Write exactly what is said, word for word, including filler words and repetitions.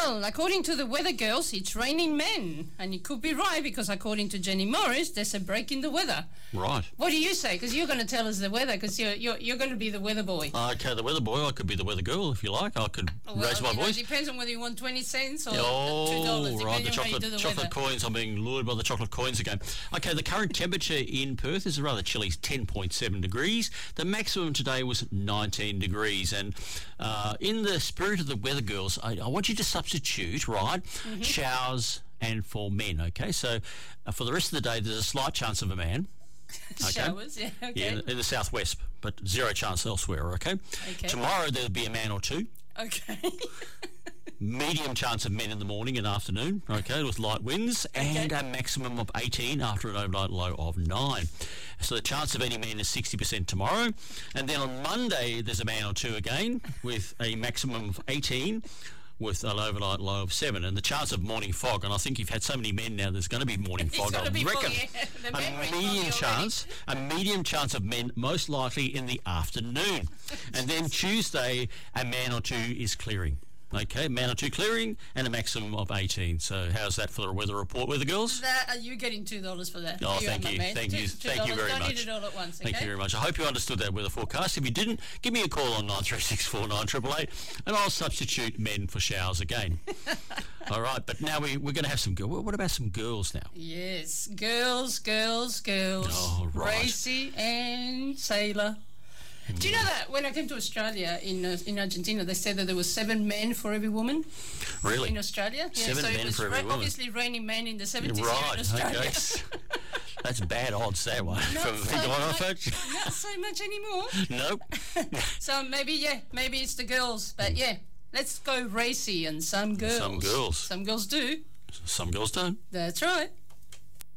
Well, according to the weather girls, it's raining men. And you could be right, because according to Jenny Morris, there's a break in the weather. Right. What do you say? Because you're going to tell us the weather, because you're, you're, you're going to be the weather boy. Okay, the weather boy. I could be the weather girl if you like. I could well, raise my you know, voice. It depends on whether you want twenty cents or oh, two dollars, right, the depending on how you do chocolate, the chocolate weather. coins. I'm being lured by the chocolate coins again. Okay, the current temperature in Perth is a rather chilly ten point seven degrees. The maximum today was nineteen degrees. And uh, in the spirit of the weather girls, I, I want you to substitute, right, mm-hmm. showers and for men, okay? So uh, for the rest of the day, there's a slight chance of a man. Okay. Showers, yeah, okay. Yeah, in the southwest, but zero chance elsewhere, okay? Okay. Tomorrow there'll be a man or two. Okay. Medium chance of men in the morning and afternoon, okay, with light winds, and okay. a maximum of eighteen after an overnight low of nine. So the chance of any man is sixty percent tomorrow. And then on Monday, there's a man or two again with a maximum of eighteen. With an overnight low of seven, and the chance of morning fog, and I think you've had so many men now, there's going to be morning fog. I reckon foggy, yeah. a medium chance, a medium chance of men, most likely in the afternoon, and then Tuesday, a man or two is clearing. Okay, man or two clearing, and a maximum of eighteen. So how's that for the weather report, weather girls? That, are you getting two dollars for that? Oh, you thank you, thank two, you, two thank you very Don't much. Eat it all at once, okay? Thank you very much. I hope you understood that weather forecast. If you didn't, give me a call on nine three six four nine eight eight eight, and I'll substitute men for showers again. All right, but now we, we're going to have some girls. What about some girls now? Yes, girls, girls, girls. Oh, right. Racy and Sailor. Mm. Do you know that when I came to Australia, in uh, in Argentina, they said that there was seven men for every woman? Really? In Australia? Yeah, seven so men it was for every ra- woman. obviously raining men in the seventies right, here in Australia. Okay. That's bad odds, that one. Not, From so much, much, not so much anymore. Nope. So maybe, yeah, maybe it's the girls. But yeah, let's go racy and some girls. Some girls. Some girls do. Some girls don't. That's right.